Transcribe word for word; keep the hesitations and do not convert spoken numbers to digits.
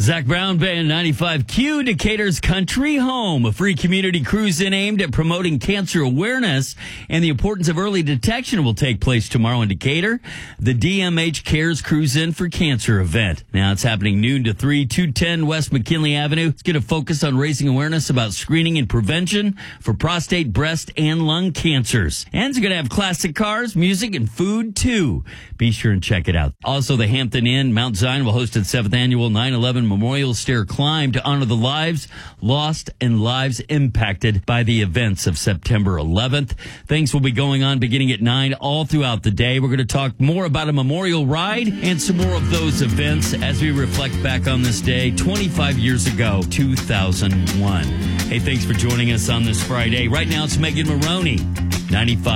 Zach Brown, Band ninety-five Q, Decatur's Country Home, a free community cruise-in aimed at promoting cancer awareness and the importance of early detection will take place tomorrow in Decatur. The D M H Cares Cruise-In for Cancer event. Now it's happening noon to three, two ten West McKinley Avenue. It's going to focus on raising awareness about screening and prevention for prostate, breast, and lung cancers. And it's going to have classic cars, music, and food, too. Be sure and check it out. Also, the Hampton Inn, Mount Zion, will host its seventh annual nine eleven Memorial Stair Climb to honor the lives lost and lives impacted by the events of September eleventh. Things will be going on beginning at nine all throughout the day. We're going to talk more about a memorial ride and some more of those events as we reflect back on this day twenty-five years ago, two thousand one. Hey, thanks for joining us on this Friday. Right now, it's Megan Maroney, ninety-five.